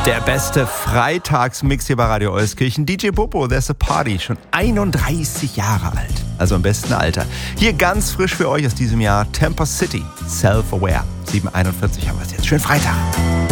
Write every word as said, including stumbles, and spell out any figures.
Der beste Freitagsmix hier bei Radio Euskirchen. D J Bobo, There's a Party, schon einunddreißig Jahre alt. Also im besten Alter. Hier ganz frisch für euch aus diesem Jahr Temper City, Self-Aware. sieben Uhr einundvierzig haben wir es jetzt. Schönen Freitag.